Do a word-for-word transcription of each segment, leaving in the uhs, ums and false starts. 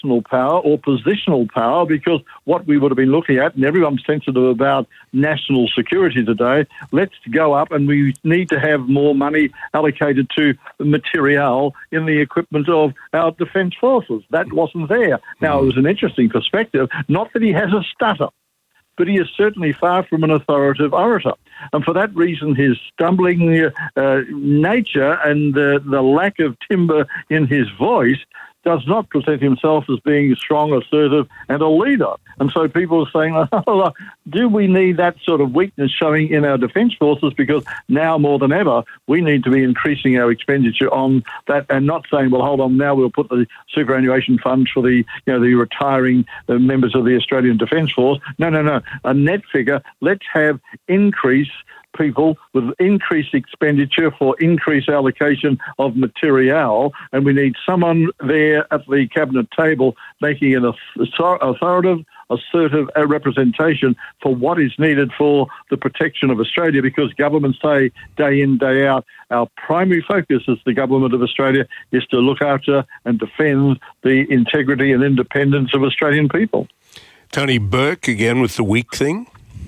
personal power or positional power, because what we would have been looking at, and everyone's sensitive about national security today, let's go up and we need to have more money allocated to materiel in the equipment of our defence forces. That wasn't there. Now, it was an interesting perspective, not that he has a stutter, but he is certainly far from an authoritative orator. And for that reason, his stumbling uh, nature and uh, the lack of timbre in his voice does not present himself as being strong, assertive, and a leader. And so people are saying, oh, do we need that sort of weakness showing in our defence forces? Because now more than ever, we need to be increasing our expenditure on that and not saying, well, hold on, now we'll put the superannuation fund for the, you know, the retiring uh, members of the Australian Defence Force. No, no, no. A net figure. Let's have increase people with increased expenditure for increased allocation of material, and we need someone there at the cabinet table making an authoritative, assertive representation for what is needed for the protection of Australia, because governments say day in, day out, our primary focus as the government of Australia is to look after and defend the integrity and independence of Australian people. Tony Burke, again with the weak thing.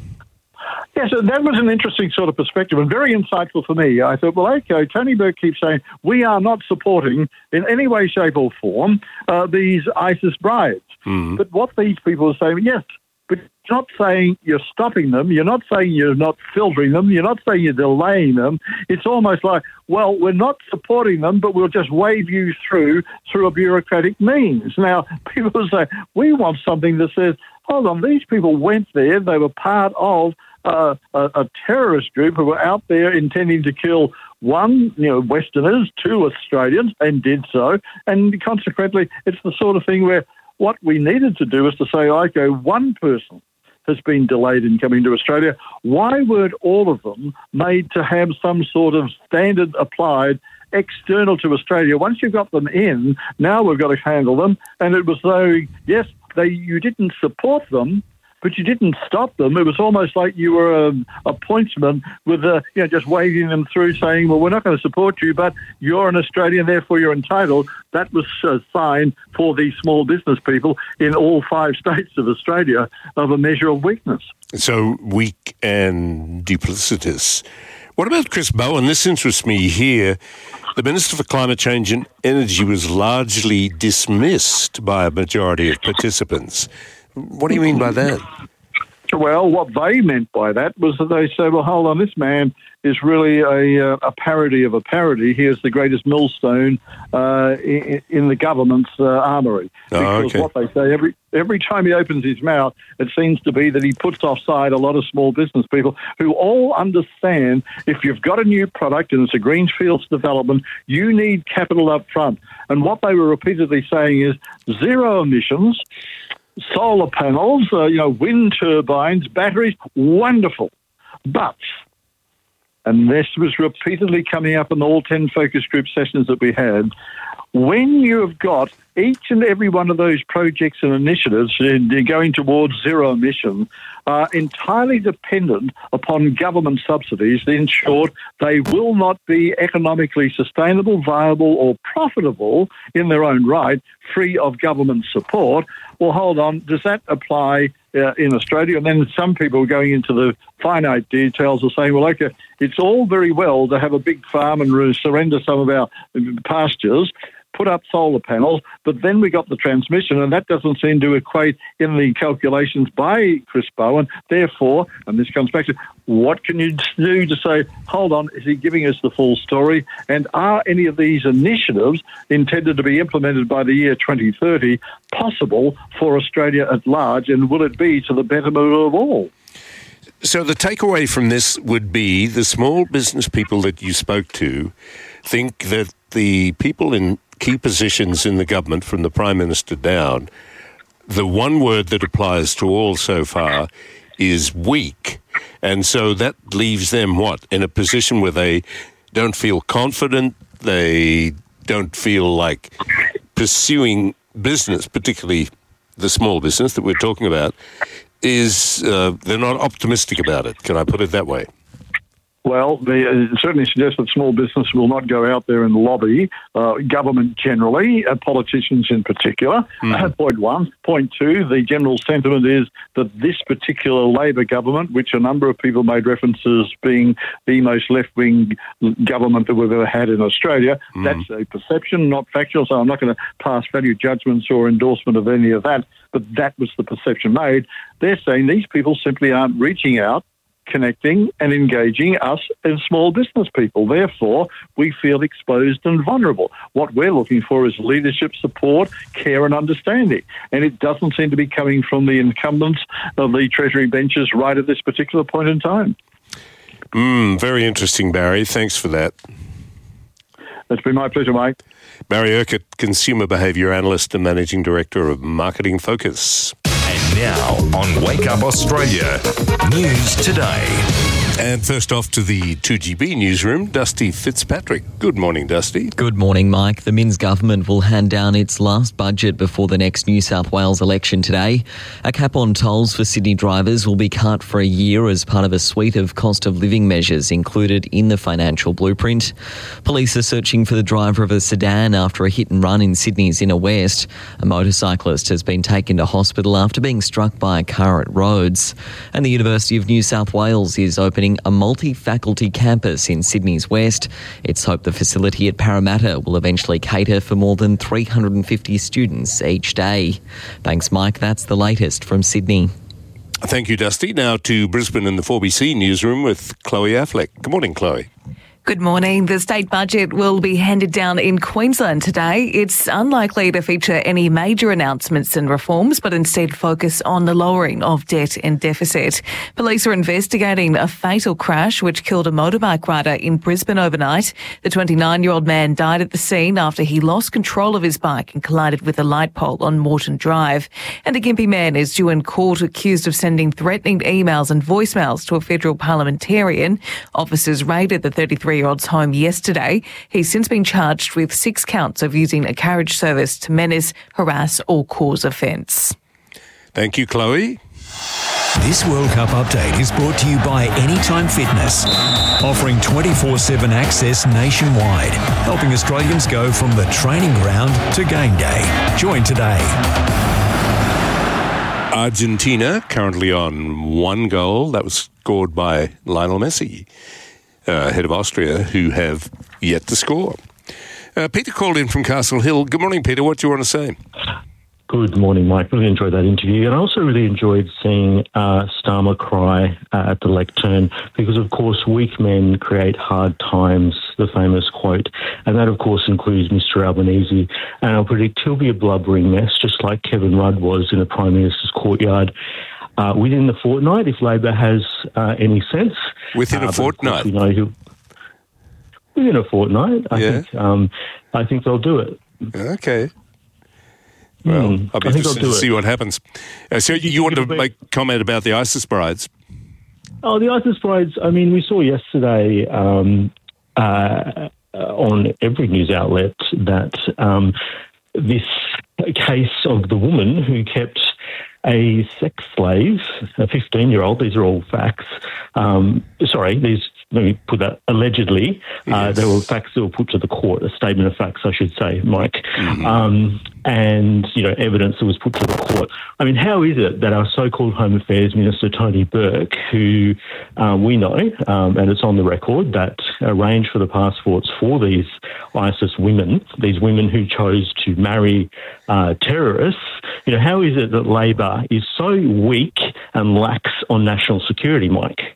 Yes, yeah, so that was an interesting sort of perspective and very insightful for me. I thought, well, okay, Tony Burke keeps saying we are not supporting in any way, shape or form uh, these ISIS brides. Mm. But what these people are saying, yes, but you're not saying you're stopping them. You're not saying you're not filtering them. You're not saying you're delaying them. It's almost like, well, we're not supporting them, but we'll just wave you through through a bureaucratic means. Now, people say, we want something that says, hold on, these people went there. They were part of Uh, a, a terrorist group who were out there intending to kill one, you know, Westerners, two Australians, and did so. And consequently, it's the sort of thing where what we needed to do is to say, okay, one person has been delayed in coming to Australia. Why weren't all of them made to have some sort of standard applied external to Australia? Once you've got them in, now we've got to handle them. And it was though, yes, they you didn't support them, but you didn't stop them. It was almost like you were a, a pointsman with, a, you know, just waving them through saying, well, we're not going to support you, but you're an Australian, therefore you're entitled. That was a sign for these small business people in all five states of Australia of a measure of weakness. So weak and duplicitous. What about Chris Bowen? This interests me here. The Minister for Climate Change and Energy was largely dismissed by a majority of participants. What do you mean by that? Well, what they meant by that was that they said, well, hold on, this man is really a, a parody of a parody. He is the greatest millstone uh, in, in the government's uh, armoury. Because oh, okay. what they say, every every time he opens his mouth, it seems to be that he puts offside a lot of small business people who all understand if you've got a new product and it's a greenfields development, you need capital up front. And what they were repeatedly saying is zero emissions, solar panels, uh, you know, wind turbines, batteries, wonderful. But, and this was repeatedly coming up in all ten focus group sessions that we had, when you have got each and every one of those projects and initiatives going towards zero emission are entirely dependent upon government subsidies. In short, they will not be economically sustainable, viable or profitable in their own right, free of government support. Well, hold on, does that apply uh, in Australia? And then some people going into the finite details are saying, well, okay, it's all very well to have a big farm and surrender some of our pastures, put up solar panels, but then we got the transmission, and that doesn't seem to equate in the calculations by Chris Bowen. Therefore, and this comes back to, what can you do to say, hold on, is he giving us the full story? And are any of these initiatives intended to be implemented by the year twenty thirty possible for Australia at large, and will it be to the betterment of all? So the takeaway from this would be the small business people that you spoke to think that the people in key positions in the government, from the Prime Minister down, the one word that applies to all so far is weak. And so that leaves them, what, in a position where they don't feel confident, they don't feel like pursuing business, particularly the small business that we're talking about, is uh, they're not optimistic about it. Can I put it that way? Well, they uh, certainly suggest that small business will not go out there and lobby uh, government generally, uh, politicians in particular. Mm. Uh, point one. Point two, the general sentiment is that this particular Labor government, which a number of people made references being the most left-wing government that we've ever had in Australia, mm. that's a perception, not factual, so I'm not going to pass value judgments or endorsement of any of that, but that was the perception made. They're saying these people simply aren't reaching out, connecting and engaging us as small business people. Therefore, we feel exposed and vulnerable. What we're looking for is leadership, support, care and understanding. And it doesn't seem to be coming from the incumbents of the Treasury benches right at this particular point in time. Mm, very interesting, Barry. Thanks for that. It's been my pleasure, Mike. Barry Urquhart, Consumer Behaviour Analyst and Managing Director of Marketing Focus. And now on Wake Up Australia, News Today. And first off to the two G B newsroom, Dusty Fitzpatrick. Good morning, Dusty. Good morning, Mike. The Minns government will hand down its last budget before the next New South Wales election today. A cap on tolls for Sydney drivers will be cut for a year as part of a suite of cost of living measures included in the financial blueprint. Police are searching for the driver of a sedan after a hit and run in Sydney's inner west. A motorcyclist has been taken to hospital after being struck by a car at Rhodes. And the University of New South Wales is opening a multi-faculty campus in Sydney's west. It's hoped the facility at Parramatta will eventually cater for more than three hundred fifty students each day. Thanks, Mike. That's the latest from Sydney. Thank you, Dusty. Now to Brisbane and the four B C newsroom with Chloe Affleck. Good morning, Chloe. Good morning. The state budget will be handed down in Queensland today. It's unlikely to feature any major announcements and reforms, but instead focus on the lowering of debt and deficit. Police are investigating a fatal crash which killed a motorbike rider in Brisbane overnight. The twenty-nine-year-old man died at the scene after he lost control of his bike and collided with a light pole on Moreton Drive. And a Gympie man is due in court accused of sending threatening emails and voicemails to a federal parliamentarian. Officers raided the thirty-three-year-old's home yesterday. He's since been charged with six counts of using a carriage service to menace, harass or cause offence. Thank you, Chloe. This World Cup update is brought to you by Anytime Fitness, offering twenty-four seven access nationwide, helping Australians go from the training ground to game day. Join today. Argentina currently on one goal. That was scored by Lionel Messi, uh, head of Austria, who have yet to score. Uh, Peter called in from Castle Hill. Good morning, Peter. What do you want to say? Good morning, Mike. Really enjoyed that interview. And I also really enjoyed seeing uh, Starmer cry uh, at the lectern because, of course, weak men create hard times, the famous quote. And that, of course, includes Mister Albanese. And I predict he'll be a blubbering mess, just like Kevin Rudd was in the Prime Minister's courtyard. Uh, within the fortnight, if Labor has uh, any sense. Within a uh, fortnight? We know he'll, within a fortnight, I, yeah. think, um, I think they'll do it. Okay. Well, mm, I'll be interested to see what happens. Uh, so you, you want to make comment about the ISIS brides? Oh, the ISIS brides, I mean, we saw yesterday um, uh, on every news outlet that um, this case of the woman who kept a sex slave, a fifteen-year-old, these are all facts, um, sorry, these, let me put that, allegedly, yes. uh, there were facts that were put to the court, a statement of facts, I should say, Mike, mm-hmm. um, and, you know, evidence that was put to the court. I mean, how is it that our so-called Home Affairs Minister, Tony Burke, who uh, we know, um, and it's on the record, that arranged for the passports for these ISIS women, these women who chose to marry uh, terrorists, you know, how is it that Labor is so weak and lax on national security, Mike?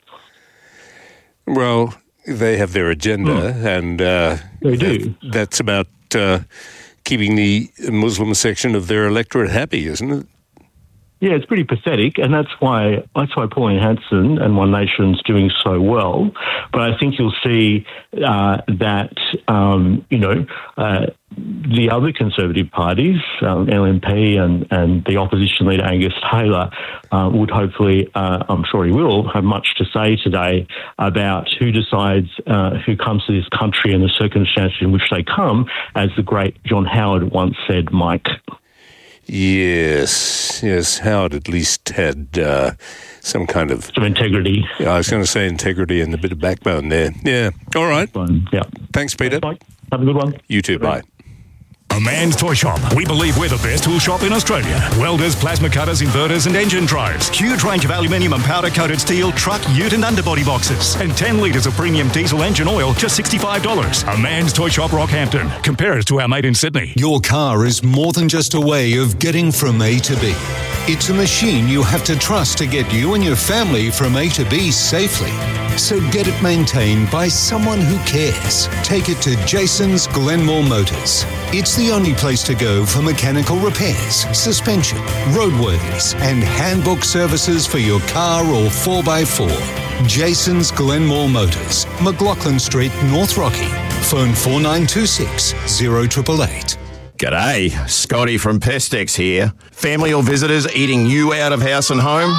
Well, they have their agenda, mm. and uh, they do. That, that's about uh, keeping the Muslim section of their electorate happy, isn't it? Yeah, it's pretty pathetic, and that's why that's why Pauline Hanson and One Nation's doing so well. But I think you'll see uh, that um, you know uh, the other Conservative parties, um, L N P and and the opposition leader Angus Taylor, uh, would hopefully, uh, I'm sure he will, have much to say today about who decides uh, who comes to this country and the circumstances in which they come, as the great John Howard once said, Mike. Yes, yes. Howard at least had uh, some kind of... Some integrity. Yeah, I was going to say integrity and a bit of backbone there. Yeah. All right. Yeah. Thanks, Peter. Bye. Have a good one. You too. Bye. A Man's Toy Shop. We believe we're the best tool shop in Australia. Welders, plasma cutters, inverters and engine drives. Huge range of aluminium and powder-coated steel, truck, ute and underbody boxes. And ten litres of premium diesel engine oil, just sixty-five dollars. A Man's Toy Shop, Rockhampton. Compare us to our mate in Sydney. Your car is more than just a way of getting from A to B. It's a machine you have to trust to get you and your family from A to B safely. So get it maintained by someone who cares. Take it to Jason's Glenmore Motors. It's the only place to go for mechanical repairs, suspension, roadworthies, and handbook services for your car or four by four. Jason's Glenmore Motors, McLaughlin Street, North Rocky. Phone four nine two six, zero eight eight eight. G'day, Scotty from Pestex here. Family or visitors eating you out of house and home?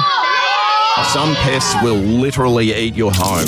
Some pests will literally eat your home.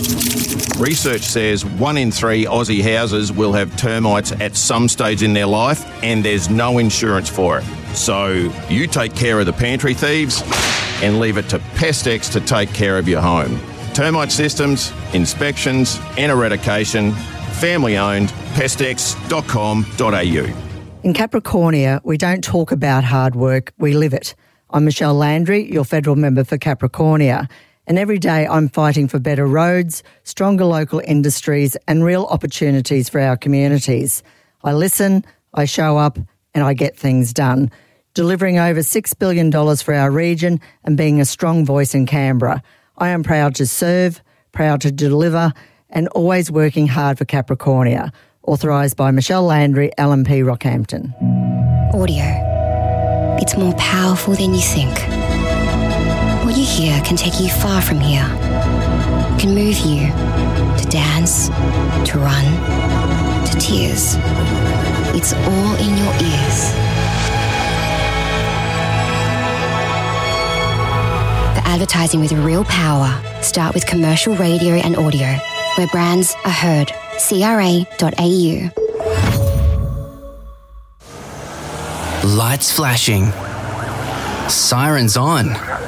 Research says one in three Aussie houses will have termites at some stage in their life, and there's no insurance for it. So you take care of the pantry thieves and leave it to Pestex to take care of your home. Termite systems, inspections and eradication, family owned, pestex dot com dot a u. In Capricornia, we don't talk about hard work, we live it. I'm Michelle Landry, your federal member for Capricornia, and every day I'm fighting for better roads, stronger local industries and real opportunities for our communities. I listen, I show up and I get things done, delivering over six billion dollars for our region and being a strong voice in Canberra. I am proud to serve, proud to deliver and always working hard for Capricornia. Authorised by Michelle Landry, L M P Rockhampton. Audio. It's more powerful than you think. What you hear can take you far from here. It can move you to dance, to run, to tears. It's all in your ears. For advertising with real power, start with commercial radio and audio, where brands are heard. C R A dot A U. Lights flashing. Sirens on.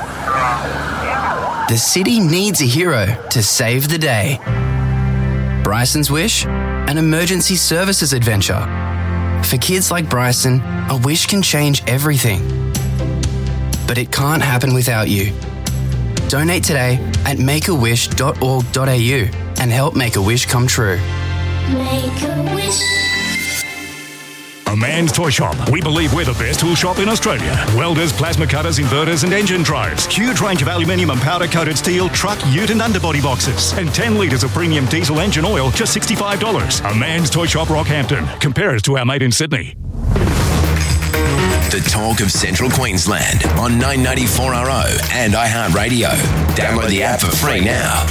The city needs a hero to save the day. Bryson's Wish, an emergency services adventure. For kids like Bryson, a wish can change everything. But it can't happen without you. Donate today at make a wish dot org dot a u and help make a wish come true. Make a wish. A Man's Toy Shop. We believe we're the best tool shop in Australia. Welders, plasma cutters, inverters and engine drives. Huge range of aluminium and powder-coated steel, truck, ute and underbody boxes. And ten litres of premium diesel engine oil, just sixty-five dollars. A Man's Toy Shop, Rockhampton. Compare us to our mate in Sydney. The talk of Central Queensland on nine ninety-four R O and iHeartRadio. Download the app for free now.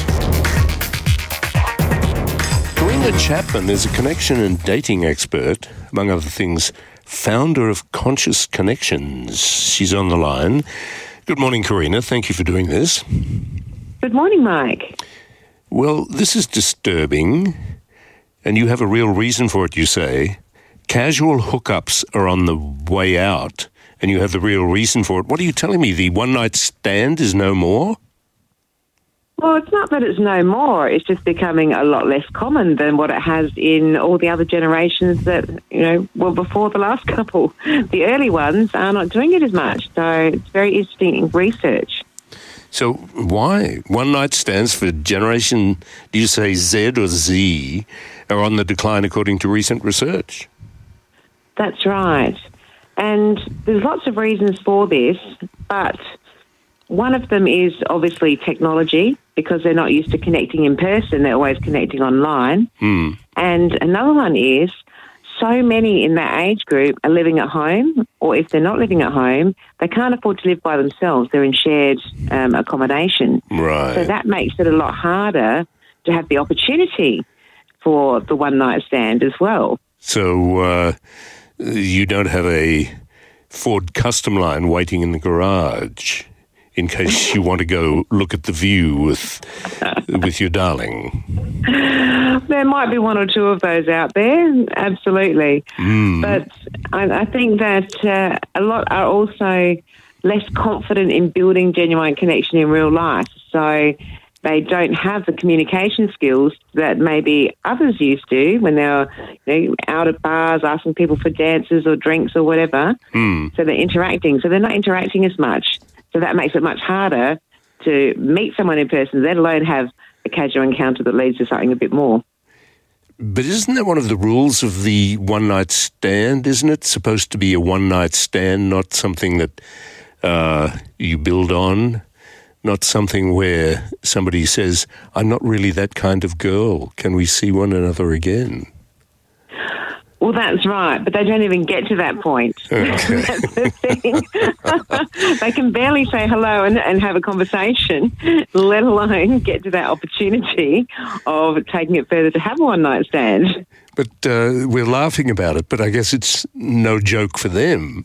Karina Chapman is a connection and dating expert, among other things, founder of Conscious Connections. She's on the line. Good morning, Karina. Thank you for doing this. Good morning, Mike. Well, this is disturbing, and you have a real reason for it, you say. Casual hookups are on the way out, and you have the real reason for it. What are you telling me? The one-night stand is no more? Well, it's not that it's no more. It's just becoming a lot less common than what it has in all the other generations that, you know, were before the last couple. The early ones are not doing it as much. So it's very interesting research. So why? One-night stands for generation, do you say Z or Z, are on the decline according to recent research? That's right. And there's lots of reasons for this, but one of them is obviously technology, because they're not used to connecting in person. They're always connecting online. Mm. And another one is so many in that age group are living at home, or if they're not living at home, they can't afford to live by themselves. They're in shared um, accommodation. Right. So that makes it a lot harder to have the opportunity for the one-night stand as well. So uh, you don't have a Ford Custom Line waiting in the garage in case you want to go look at the view with with your darling. There might be one or two of those out there, absolutely. Mm. But I, I think that uh, a lot are also less confident in building genuine connection in real life. So they don't have the communication skills that maybe others used to when they were, you know, out at bars asking people for dances or drinks or whatever. Mm. So they're interacting. So they're not interacting as much. So that makes it much harder to meet someone in person, let alone have a casual encounter that leads to something a bit more. But isn't that one of the rules of the one-night stand, isn't it? Supposed to be a one-night stand, not something that uh, you build on, not something where somebody says, I'm not really that kind of girl. Can we see one another again? Well, that's right, but they don't even get to that point. Okay. That's the thing. They can barely say hello and, and have a conversation, let alone get to that opportunity of taking it further to have a one-night stand. But uh, we're laughing about it, but I guess it's no joke for them.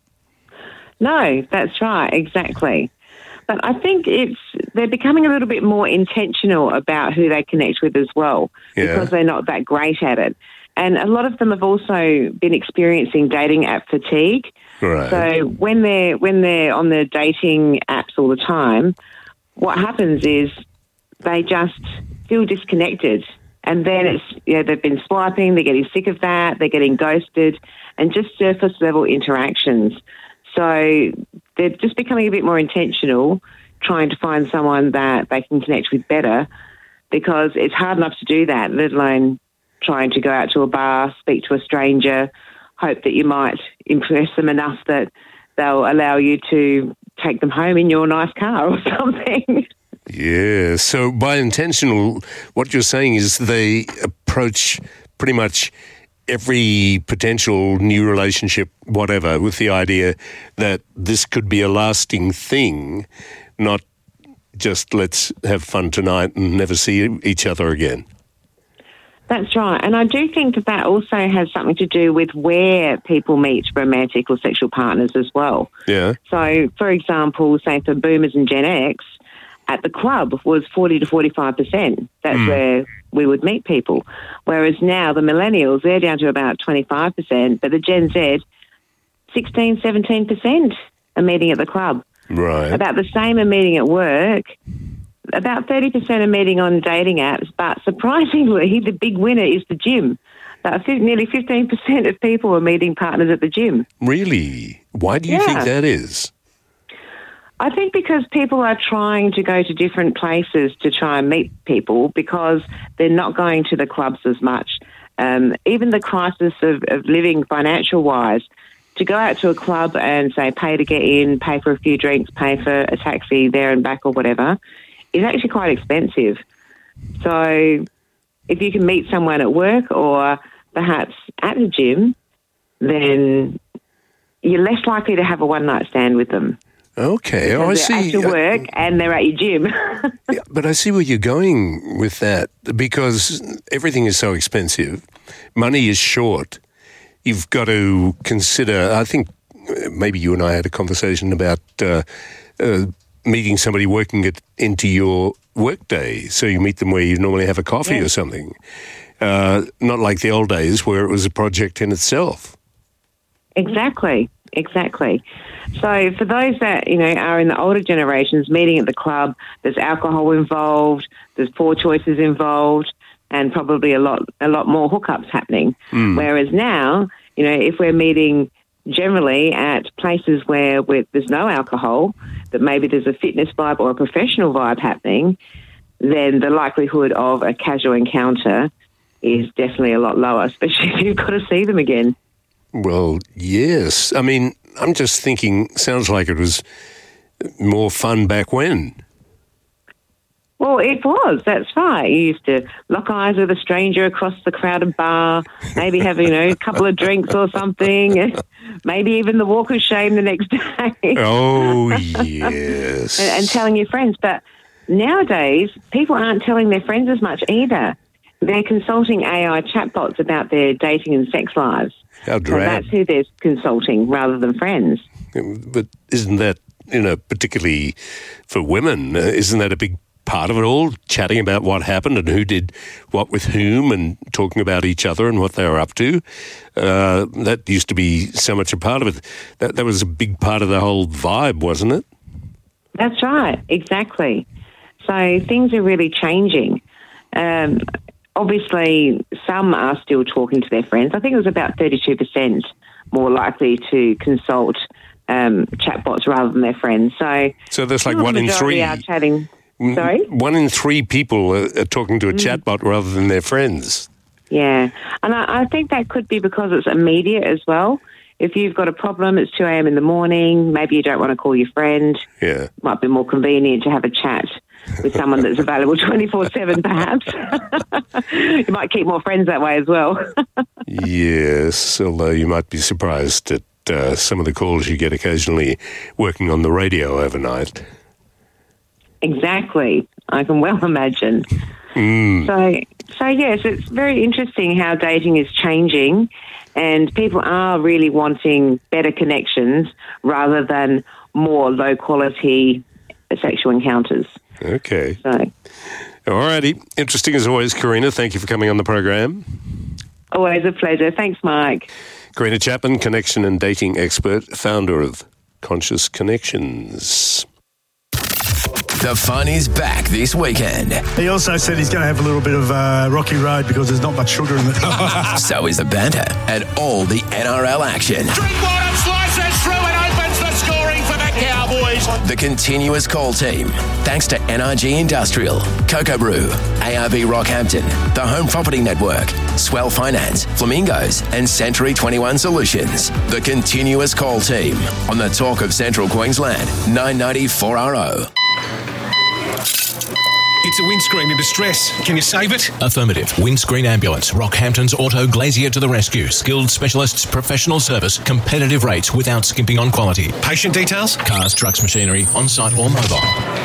No, that's right, exactly. But I think it's they're becoming a little bit more intentional about who they connect with as well, Yeah. because they're not that great at it. And a lot of them have also been experiencing dating app fatigue. Right. So when they're when they're on the dating apps all the time, what happens is they just feel disconnected. And then it's, you know, they've been swiping, they're getting sick of that, they're getting ghosted, and just surface level interactions. So they're just becoming a bit more intentional, trying to find someone that they can connect with better, because it's hard enough to do that, let alone trying to go out to a bar, speak to a stranger, hope that you might impress them enough that they'll allow you to take them home in your nice car or something. Yeah, so by intentional, what you're saying is they approach pretty much every potential new relationship, whatever, with the idea that this could be a lasting thing, not just let's have fun tonight and never see each other again. That's right. And I do think that that also has something to do with where people meet romantic or sexual partners as well. Yeah. So, for example, say for boomers and Gen X, at the club was forty to forty-five percent. That's Mm. where we would meet people. Whereas now the millennials, they're down to about twenty-five percent, but the Gen Z, sixteen, seventeen percent are meeting at the club. Right. About the same are meeting at work. About thirty percent are meeting on dating apps, but surprisingly, the big winner is the gym. About nearly fifteen percent of people are meeting partners at the gym. Really? Why do you Yeah. think that is? I think because people are trying to go to different places to try and meet people because they're not going to the clubs as much. Um, even the crisis of, of living financial-wise, to go out to a club and, say, pay to get in, pay for a few drinks, pay for a taxi there and back or whatever, is actually quite expensive. So if you can meet someone at work or perhaps at the gym, then you're less likely to have a one-night stand with them. Okay, oh, I Because they're see. at your work and they're at your gym. Yeah, but I see where you're going with that, because everything is so expensive. Money is short. You've got to consider, I think uh, maybe you and I had a conversation about uh, uh, meeting somebody working it into your workday. So you meet them where you normally have a coffee Yeah. or something. Uh, not like the old days where it was a project in itself. Exactly, exactly. So for those that, you know, are in the older generations, meeting at the club, there's alcohol involved, there's poor choices involved, and probably a lot a lot more hookups happening. Mm. Whereas now, you know, if we're meeting generally at places where we're, there's no alcohol, but maybe there's a fitness vibe or a professional vibe happening, then the likelihood of a casual encounter is definitely a lot lower, especially if you've got to see them again. Well, yes. I mean, I'm just thinking, sounds like it was more fun back when. Well, it was, that's right. You used to lock eyes with a stranger across the crowded bar, maybe have, you know, a couple of drinks or something, maybe even the walk of shame the next day. Oh, yes. and, and telling your friends. But nowadays, people aren't telling their friends as much either. They're consulting A I chatbots about their dating and sex lives. How So drab. that's who they're consulting rather than friends. But isn't that, you know, particularly for women, uh, isn't that a big part of it all, chatting about what happened and who did what with whom and talking about each other and what they were up to. Uh, that used to be so much a part of it. That, that was a big part of the whole vibe, wasn't it? That's right, exactly. So things are really changing. Um, obviously, some are still talking to their friends. I think it was about thirty-two percent more likely to consult um, chatbots rather than their friends. So, so there's like one in three. Are chatting. Sorry? One in three people are, are talking to a mm. chatbot rather than their friends. Yeah, and I, I think that could be because it's immediate as well. If you've got a problem, it's two a.m. in the morning, maybe you don't want to call your friend. Yeah. It might be more convenient to have a chat with someone that's available twenty-four seven, perhaps. You might keep more friends that way as well. Yes, although you might be surprised at uh, some of the calls you get occasionally working on the radio overnight. Exactly. I can well imagine. Mm. So, so yes, it's very interesting how dating is changing, and people are really wanting better connections rather than more low-quality sexual encounters. Okay. So, all righty. Interesting as always, Karina. Thank you for coming on the program. Always a pleasure. Thanks, Mike. Karina Chapman, connection and dating expert, founder of Conscious Connections. The fun is back this weekend. He also said he's going to have a little bit of uh, rocky road because there's not much sugar in it. So is the banter and all the N R L action. Drinkwater slices through and opens the scoring for the Cowboys. The continuous call team, thanks to N R G Industrial, Cocoa Brew, A R B Rockhampton, the Home Property Network, Swell Finance, Flamingos, and Century twenty-one Solutions. The continuous call team on the Talk of Central Queensland, nine ninety four R O. It's a windscreen in distress. Can you save it? Affirmative. Windscreen Ambulance. Rockhampton's Auto Glazier to the rescue. Skilled specialists, professional service, competitive rates without skimping on quality. Patient details? Cars, trucks, machinery, on-site or mobile.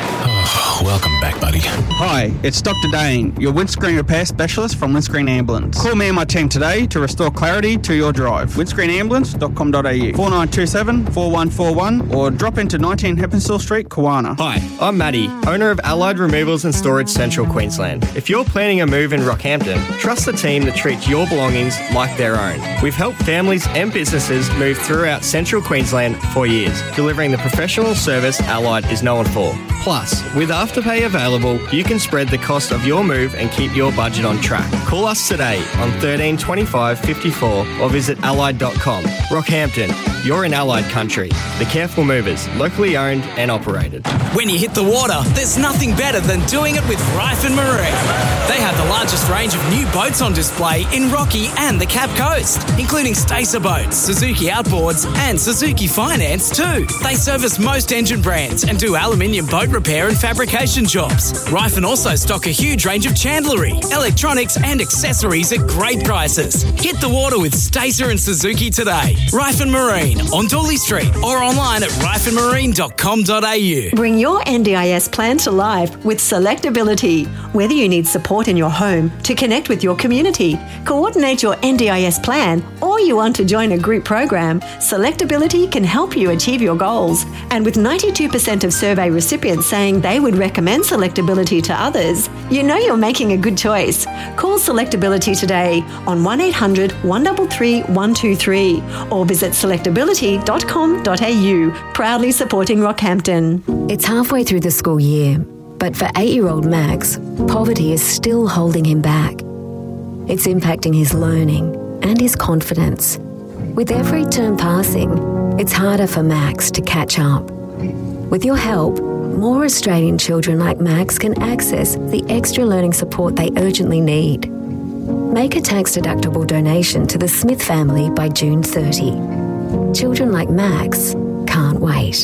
Oh, welcome back, buddy. Hi, it's Doctor Dane, your windscreen repair specialist from Windscreen Ambulance. Call me and my team today to restore clarity to your drive. windscreen ambulance dot com dot a u, four nine two seven, four one four one, or drop into nineteen Heppenstall Street, Kawana. Hi, I'm Matty, owner of Allied Removals and Storage Central Queensland. If you're planning a move in Rockhampton, trust the team that treats your belongings like their own. We've helped families and businesses move throughout Central Queensland for years, delivering the professional service Allied is known for. Plus, with Afterpay available, you can spread the cost of your move and keep your budget on track. Call us today on thirteen twenty-five fifty-four or visit allied dot com. Rockhampton, you're in Allied country. The Careful Movers, locally owned and operated. When you hit the water, there's nothing better than doing it with Ryford Marine. They have the largest range of new boats on display in Rocky and the Cap Coast, including Stacer boats, Suzuki Outboards, and Suzuki Finance too. They service most engine brands and do aluminium boat repair and fabrication jobs. Ryford also stock a huge range of chandlery, electronics, and accessories at great prices. Hit the water with Stacer and Suzuki today. Ryford Marine on Dooley Street or online at ryford marine dot com dot a u. Bring your N D I S plan to life with Selectability. Whether you need support in your home to connect with your community, coordinate your N D I S plan, or you want to join a group program, Selectability can help you achieve your goals. And with ninety-two percent of survey recipients saying they would recommend Selectability to others, you know you're making a good choice. Call Selectability today on one eight hundred, one three three, one two three or visit selectability dot com dot a u, proudly supporting Rockhampton. It's halfway through the school year, but for eight-year-old Max, poverty is still holding him back. It's impacting his learning and his confidence. With every term passing, it's harder for Max to catch up. With your help, more Australian children like Max can access the extra learning support they urgently need. Make a tax-deductible donation to the Smith family by June thirtieth. Children like Max can't wait.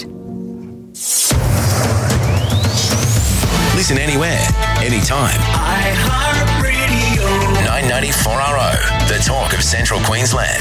Listen anywhere, anytime. iHeartRadio. nine ninety-four R O, the talk of Central Queensland.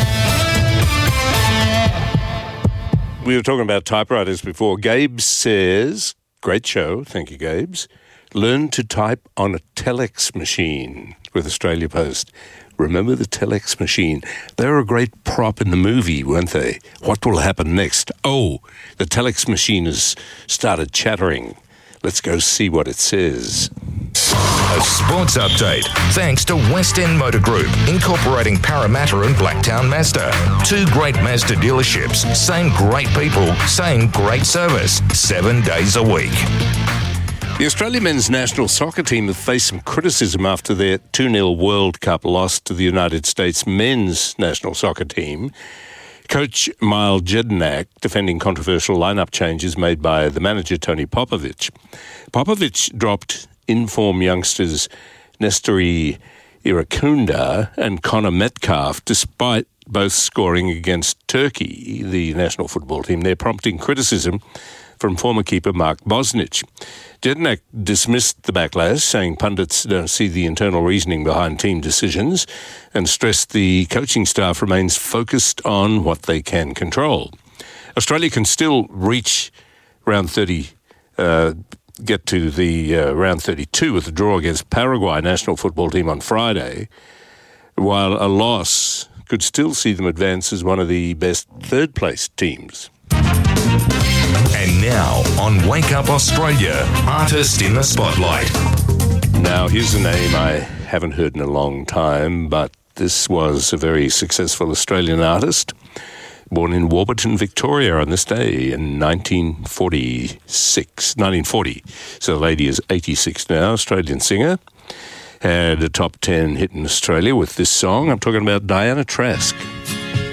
We were talking about typewriters before. Gabe says, great show, thank you, Gabes. Learn to type on a telex machine with Australia Post. Remember the telex machine? They were a great prop in the movie, weren't they? What will happen next? Oh, the telex machine has started chattering. Let's go see what it says. A sports update thanks to West End Motor Group, incorporating Parramatta and Blacktown Mazda. Two great Mazda dealerships, same great people, same great service, seven days a week. The Australian men's national soccer team have faced some criticism after their two nil World Cup loss to the United States men's national soccer team. Coach Myles Jedinak defending controversial lineup changes made by the manager Tony Popovic. Popovic dropped in-form youngsters Nestori Irakunda and Connor Metcalf despite both scoring against Turkey, the national football team. They're prompting criticism from former keeper Mark Bosnich. Jedinak dismissed the backlash, saying pundits don't see the internal reasoning behind team decisions, and stressed the coaching staff remains focused on what they can control. Australia can still reach round thirty, uh, get to the uh, round thirty-two with a draw against Paraguay national football team on Friday, while a loss could still see them advance as one of the best third-place teams. And now, on Wake Up Australia, Artist in the Spotlight. Now, here's a name I haven't heard in a long time, but this was a very successful Australian artist, born in Warburton, Victoria on this day in nineteen forty-six, nineteen forty. So the lady is eighty-six now, Australian singer. Had a top ten hit in Australia with this song. I'm talking about Diana Trask.